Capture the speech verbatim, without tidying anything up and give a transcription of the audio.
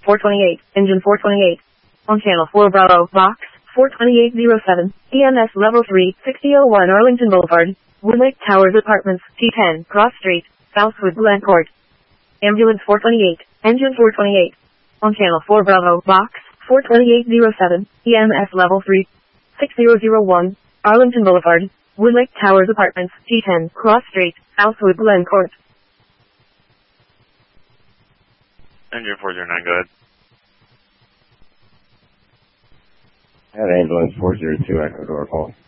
four twenty-eight, engine four twenty-eight. On channel four Bravo, box four twenty-eight oh seven, E M S level three, sixty oh one Arlington Boulevard, Woodlake Towers Apartments, T ten, Cross Street, Southwood Glencourt. Ambulance four twenty-eight, engine four twenty-eight. On channel four Bravo, box four twenty-eight oh seven, E M S level three, sixty oh one, Arlington Boulevard, Woodlake Towers Apartments, T ten, Cross Street, Southwood Glencourt. Engine four zero nine, go ahead. I have ambulance four zero two, Echo Door call.